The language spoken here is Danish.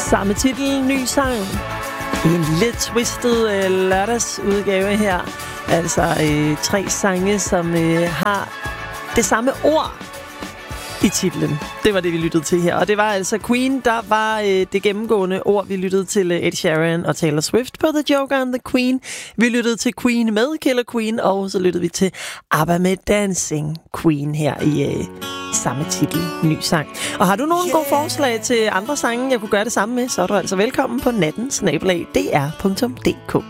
Samme titel, ny sang. I en lille twisted lørdagsudgave her. Altså 3 sange, som har det samme ord i titlen. Det var det, vi lyttede til her. Og det var altså Queen, der var det gennemgående ord. Vi lyttede til Ed Sheeran og Taylor Swift på The Joker and the Queen. Vi lyttede til Queen med Killer Queen, og så lyttede vi til ABBA med Dancing Queen her i samme titel, ny sang. Og har du nogle gode forslag til andre sange, jeg kunne gøre det samme med, så er du altså velkommen på natten@dr.dk.